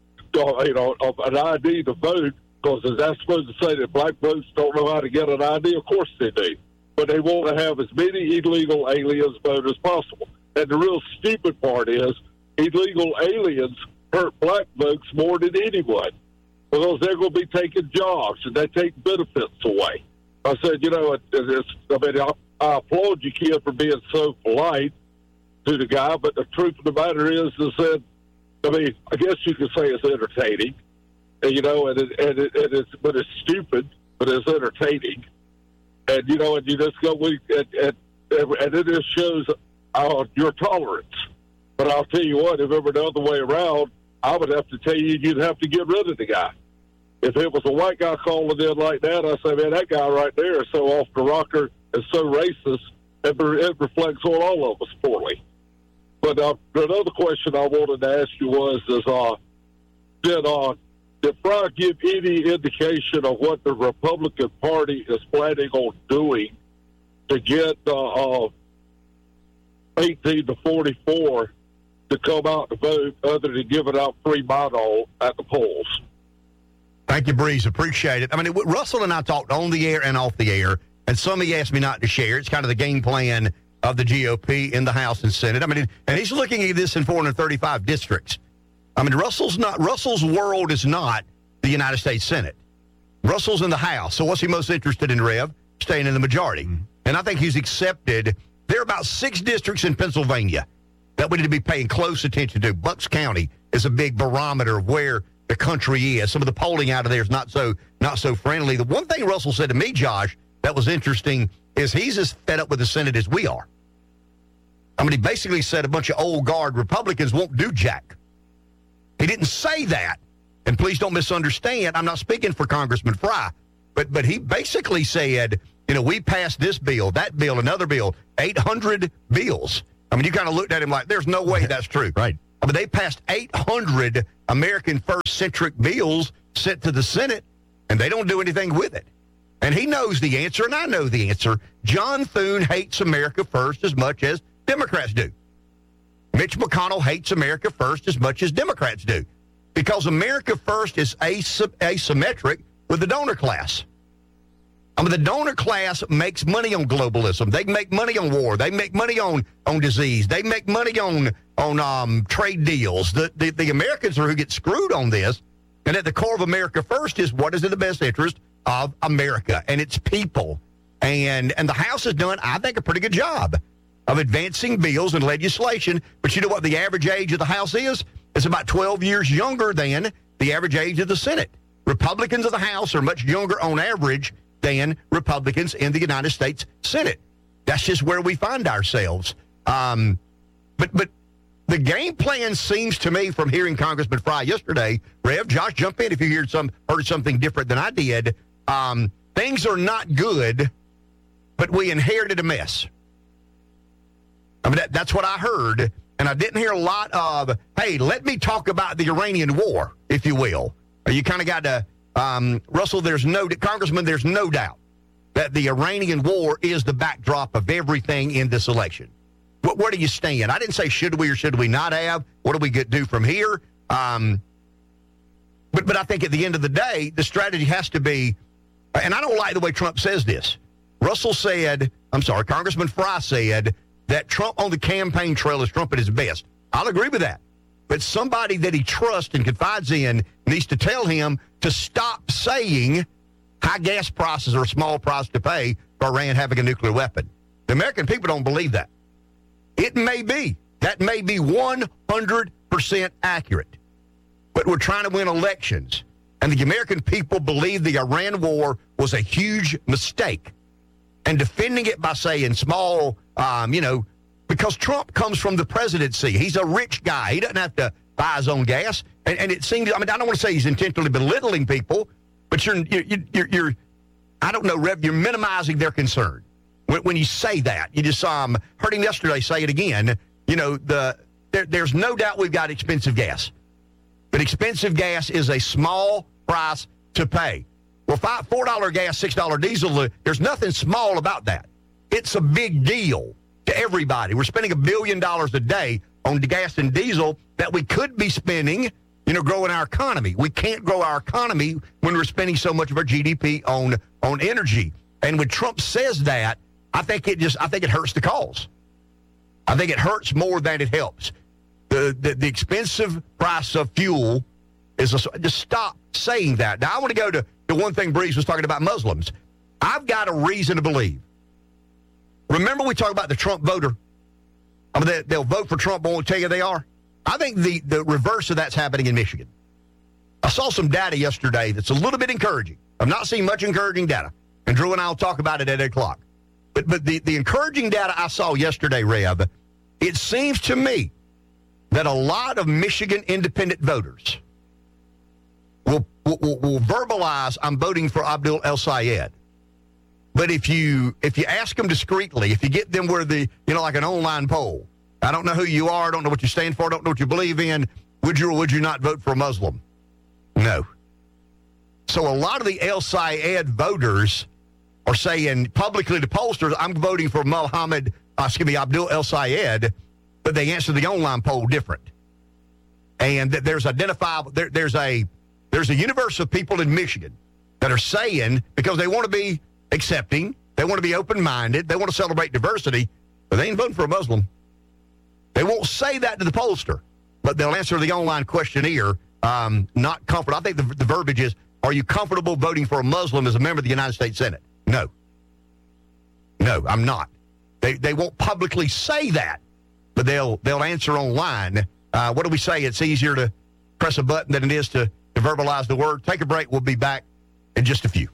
[SPEAKER 4] uh, you know, an I D to vote, because is that supposed to say that black folks don't know how to get an I D? Of course they do. But they want to have as many illegal aliens vote as possible. And the real stupid part is illegal aliens hurt black folks more than anyone because they're going to be taking jobs and they take benefits away. I said, you know, it, it's, I mean, I, I applaud you, kid, for being so polite to the guy, but the truth of the matter is, is that, I mean, I guess you could say it's entertaining, and, you know, and, it, and, it, and it's, but it's stupid, but it's entertaining. And, you know, and you just go, we, and, and, and it just shows uh, your tolerance. But I'll tell you what, if it were the other way around, I would have to tell you you'd have to get rid of the guy. If it was a white guy calling in like that, I say, man, that guy right there is so off the rocker and so racist, it, it reflects on all of us poorly. But uh, another question I wanted to ask you was, is uh, did, uh, did Fry give any indication of what the Republican Party is planning on doing to get uh, uh, eighteen to forty-four to come out to vote other than giving out free bottle at the polls.
[SPEAKER 33] Thank you, Breeze. Appreciate it. I mean, Russell and I talked on the air and off the air, and some he asked me not to share. It's kind of the game plan of the G O P in the House and Senate. I mean, and he's looking at this in four hundred thirty-five districts. I mean, Russell's not Russell's world is not the United States Senate. Russell's in the House. So what's he most interested in, Rev? Staying in the majority. Mm-hmm. And I think he's accepted. There are about six districts in Pennsylvania that we need to be paying close attention to. Bucks County is a big barometer of where the country is. Some of the polling out of there is not so not so friendly. The one thing Russell said to me, Josh, that was interesting is he's as fed up with the Senate as we are. I mean, he basically said a bunch of old guard Republicans won't do jack. He didn't say that. And please don't misunderstand. I'm not speaking for Congressman Fry, but but he basically said, you know, we passed this bill, that bill, another bill, eight hundred bills. I mean, you kind of looked at him like, there's no way that's true. Right. I mean, they passed eight hundred American first-centric bills sent to the Senate, and they don't do anything with it. And he knows the answer, and I know the answer. John Thune hates America first as much as Democrats do. Mitch McConnell hates America first as much as Democrats do, because America first is asy- asymmetric with the donor class. I mean, the donor class makes money on globalism. They make money on war. They make money on, on disease. They make money on on um, trade deals. The, the the Americans are who get screwed on this. And at the core of America first is what is in the best interest of America and its people. And and the House has done, I think, a pretty good job of advancing bills and legislation. But you know what the average age of the House is? It's about twelve years younger than the average age of the Senate. Republicans of the House are much younger on average than Republicans in the United States Senate. That's just where we find ourselves. Um, but but the game plan seems to me, from hearing Congressman Fry yesterday, Rev, Josh, jump in if you heard some heard something different than I did. Um, things are not good, but we inherited a mess. I mean, that, that's what I heard, and I didn't hear a lot of, hey, let me talk about the Iranian war, if you will. You kind of got to, um, Russell, there's no, Congressman, there's no doubt that the Iranian war is the backdrop of everything in this election. What, where do you stand? I didn't say should we or should we not have. What do we get do from here? Um, but but I think at the end of the day, the strategy has to be, and I don't like the way Trump says this. Russell said, I'm sorry, Congressman Fry said that Trump on the campaign trail is Trump at his best. I'll agree with that. But somebody that he trusts and confides in needs to tell him to stop saying high gas prices are a small price to pay for Iran having a nuclear weapon. The American people don't believe that. It may be. That may be one hundred percent accurate. But we're trying to win elections. And the American people believe the Iran war was a huge mistake. And defending it by saying small, um, you know, because Trump comes from the presidency. He's a rich guy. He doesn't have to buy his own gas. And, and it seems, I mean, I don't want to say he's intentionally belittling people, but you're, you're, you're, you're I don't know, Rev, you're minimizing their concern. When, when you say that, you just um, heard him yesterday say it again. You know, the there, there's no doubt we've got expensive gas. But expensive gas is a small price to pay. Well, five, four dollar gas, six dollar diesel, there's nothing small about that. It's a big deal to everybody. We're spending a billion dollars a day on gas and diesel that we could be spending, you know, growing our economy. We can't grow our economy when we're spending so much of our G D P on, on energy. And when Trump says that, I think it just, I think it hurts the cause. I think it hurts more than it helps. The the, the expensive price of fuel is a, just stop saying that. Now, I want to go to the one thing Breeze was talking about, Muslims. I've got a reason to believe. Remember we talked about the Trump voter? I mean, they, they'll vote for Trump, but won't tell you they are. I think the, the reverse of that's happening in Michigan. I saw some data yesterday that's a little bit encouraging. I'm not seeing much encouraging data, and Drew and I will talk about it at eight o'clock. But but the, the encouraging data I saw yesterday, Rev, it seems to me that a lot of Michigan independent voters will, will, will verbalize, I'm voting for Abdul El-Sayed. But if you if you ask them discreetly, if you get them where the, you know, like an online poll, I don't know who you are, I don't know what you stand for, I don't know what you believe in, would you or would you not vote for a Muslim? No. So a lot of the El-Sayed voters are saying publicly to pollsters, I'm voting for Muhammad, uh, excuse me, Abdul El-Sayed. but they answer the online poll different. And that there's identifiable, there, there's a there's a universe of people in Michigan that are saying, because they want to be accepting, they want to be open-minded, they want to celebrate diversity, but they ain't voting for a Muslim. They won't say that to the pollster, but they'll answer the online questionnaire, um, not comfortable. I think the, the verbiage is, are you comfortable voting for a Muslim as a member of the United States Senate? No. No, I'm not. They they won't publicly say that, but they'll they'll answer online. Uh, what do we say? It's easier to press a button than it is to, to verbalize the word. Take a break. We'll be back in just a few.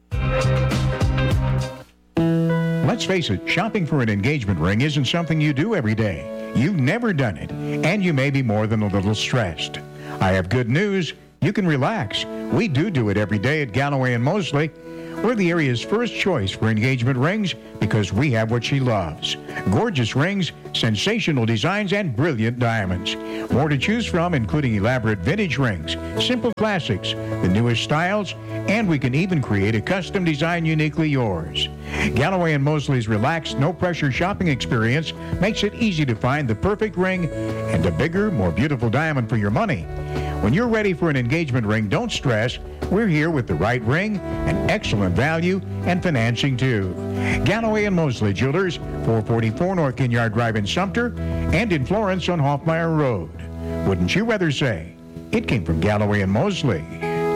[SPEAKER 6] Let's face it, shopping for an engagement ring isn't something you do every day. You've never done it, and you may be more than a little stressed. I have good news. You can relax. We do do it every day at Galloway and Mosley. We're the area's first choice for engagement rings because we have what she loves. Gorgeous rings, sensational designs, and brilliant diamonds. More to choose from, including elaborate vintage rings, simple classics, the newest styles, and we can even create a custom design uniquely yours. Galloway and Mosley's relaxed, no-pressure shopping experience makes it easy to find the perfect ring and a bigger, more beautiful diamond for your money. When you're ready for an engagement ring, don't stress. We're here with the right ring, an excellent value, and financing too. Galloway and Mosley Jewelers, four forty-four North Ginyard Drive in Sumter, and in Florence on Hoffmeyer Road. Wouldn't you rather say it came from Galloway and Mosley?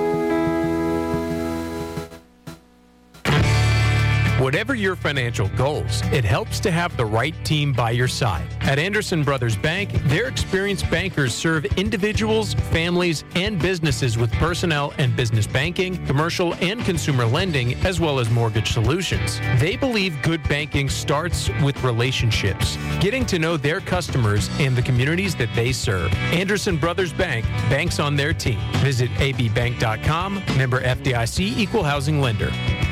[SPEAKER 7] Whatever your financial goals, it helps to have the right team by your side. At Anderson Brothers Bank, their experienced bankers serve individuals, families, and businesses with personnel and business banking, commercial and consumer lending, as well as mortgage solutions. They believe good banking starts with relationships, getting to know their customers and the communities that they serve. Anderson Brothers Bank, banks on their team. Visit a b bank dot com, member F D I C, equal housing lender.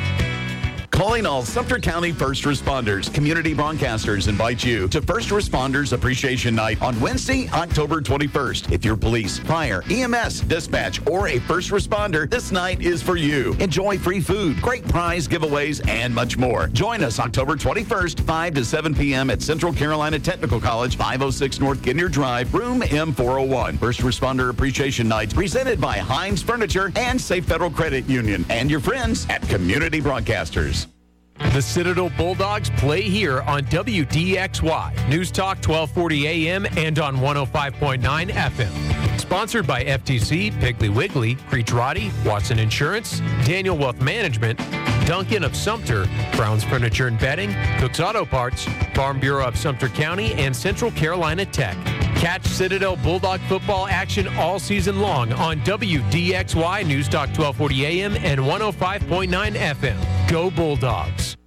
[SPEAKER 9] Calling all Sumter County first responders, community broadcasters invite you to First Responders Appreciation Night on Wednesday, October twenty-first. If you're police, fire, E M S, dispatch, or a first responder, this night is for you. Enjoy free food, great prize giveaways, and much more. Join us October twenty-first, five to seven p.m. at Central Carolina Technical College, five oh six North Ginyard Drive, room M four oh one. First Responder Appreciation Night presented by Hines Furniture and Safe Federal Credit Union and your friends at Community Broadcasters.
[SPEAKER 7] The Citadel Bulldogs play here on W D X Y, News Talk twelve forty A M and on one oh five point nine F M. Sponsored by F T C, Piggly Wiggly, Creech Roddy, Watson Insurance, Daniel Wealth Management, Duncan of Sumter, Brown's Furniture and Bedding, Cook's Auto Parts, Farm Bureau of Sumter County, and Central Carolina Tech. Catch Citadel Bulldog football action all season long on W D X Y, News Talk twelve forty A M and one oh five point nine F M. Go Bulldogs.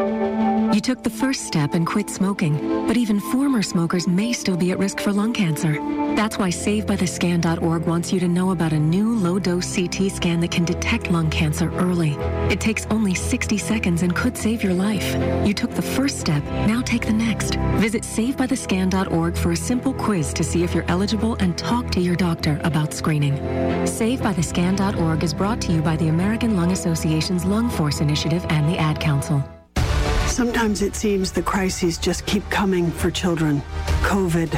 [SPEAKER 10] You took the first step and quit smoking, but even former smokers may still be at risk for lung cancer. That's why Save By The Scan dot org wants you to know about a new low-dose C T scan that can detect lung cancer early. It takes only sixty seconds and could save your life. You took the first step, now take the next. Visit Save By The Scan dot org for a simple quiz to see if you're eligible and talk to your doctor about screening. Save By The Scan dot org is brought to you by the American Lung Association's Lung Force Initiative and the Ad Council.
[SPEAKER 11] Sometimes it seems the crises just keep coming for children. COVID,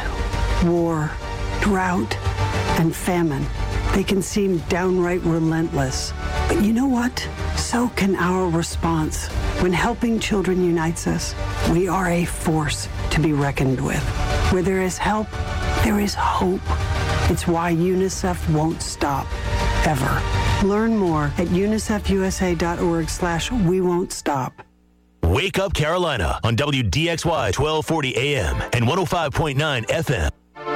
[SPEAKER 11] war, drought, and famine. They can seem downright relentless. But you know what? So can our response. When helping children unites us, we are a force to be reckoned with. Where there is help, there is hope. It's why UNICEF won't stop, ever. Learn more at unicef u s a dot org slash we won't stop.
[SPEAKER 20] Wake Up Carolina on W D X Y twelve forty A M and one oh five point nine F M.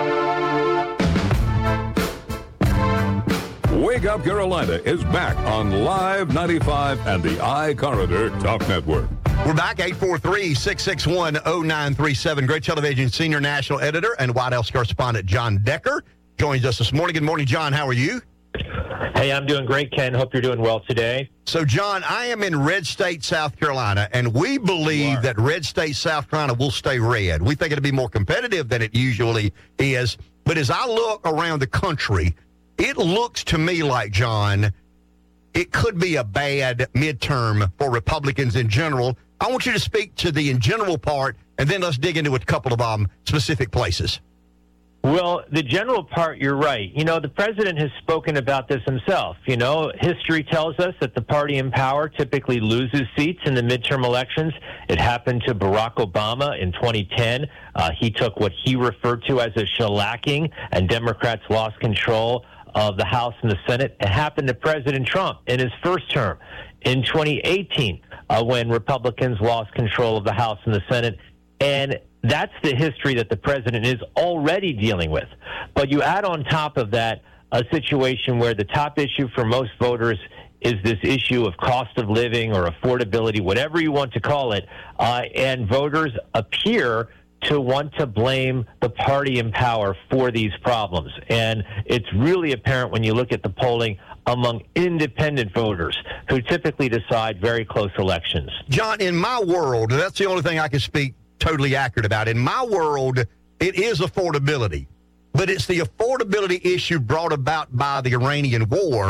[SPEAKER 12] Wake Up Carolina is back on Live ninety-five and the iCorridor Talk Network.
[SPEAKER 33] We're back, eight four three, six six one, oh nine three seven. Great Television Senior National Editor and White House Correspondent John Decker joins us this morning. Good morning, John. How are you?
[SPEAKER 14] Hey, I'm doing great, Ken. Hope you're doing well today.
[SPEAKER 33] So, John, I am in Red State, South Carolina, and we believe that Red State, South Carolina will stay red. We think it'll be more competitive than it usually is. But as I look around the country, it looks to me like, John, it could be a bad midterm for Republicans in general. I want you to speak to the in general part, And then let's dig into a couple of um, specific places.
[SPEAKER 14] Well, the general part, you're right. You know, the president has spoken about this himself. You know, history tells us that the party in power typically loses seats in the midterm elections. It happened to Barack Obama in twenty ten. Uh, he took what he referred to as a shellacking, and Democrats lost control of the House and the Senate. It happened to President Trump in his first term in twenty eighteen, uh, when Republicans lost control of the House and the Senate. And that's the history that the president is already dealing with. But you add on top of that a situation where the top issue for most voters is this issue of cost of living or affordability, whatever you want to call it, uh, and voters appear to want to blame the party in power for these problems. And it's really apparent when you look at the polling among independent voters who typically decide very close elections.
[SPEAKER 33] John, in my world, that's the only thing I can speak totally accurate about. In my world, it is affordability, but it's the affordability issue brought about by the Iranian war